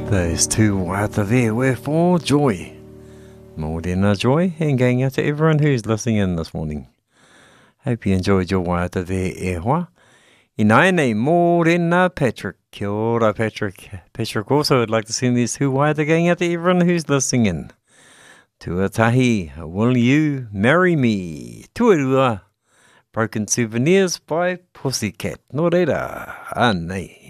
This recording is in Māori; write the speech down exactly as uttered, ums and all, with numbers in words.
Those two waiata there were for Joy. Morena Joy, and going out to everyone who's listening in this morning. Hope you enjoyed your waiata there, e hoa. I nai nei, Morena Patrick. Kia ora, Patrick. Patrick also would like to send these two waiata going out to everyone who's listening in. Tuatahi, will you marry me? Tuarua. Broken Souvenirs by Pussycat. Nō reira, anei.